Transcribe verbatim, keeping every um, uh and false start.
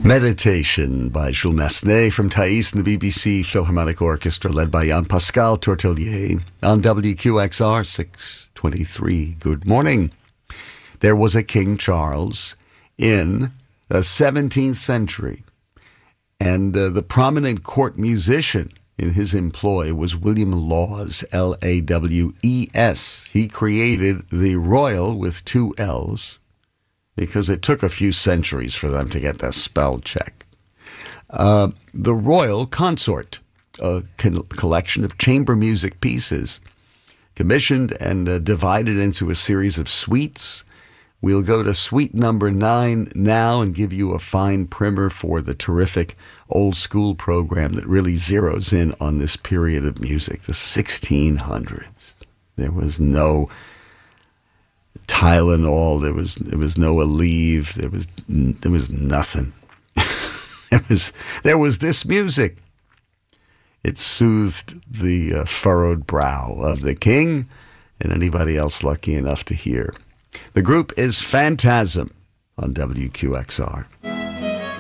Meditation by Jules Massenet from Thais and the B B C Philharmonic Orchestra, led by Jean-Pascal Tortelier on W Q X R six twenty-three. Good morning. There was a King Charles in the seventeenth century, and uh, the prominent court musician in his employ was William Lawes, L A W E S. He created the Royal with two L's, because it took a few centuries for them to get the spell check. Uh, the Royal Consort, a co- collection of chamber music pieces, commissioned and uh, divided into a series of suites. We'll go to suite number nine now and give you a fine primer for the terrific old school program that really zeroes in on this period of music, the sixteen hundreds. There was no Tylenol, there was there was no Aleve, there was there was nothing. there was there was this music. It soothed the uh, furrowed brow of the king and anybody else lucky enough to hear. The group is Phantasm on W Q X R.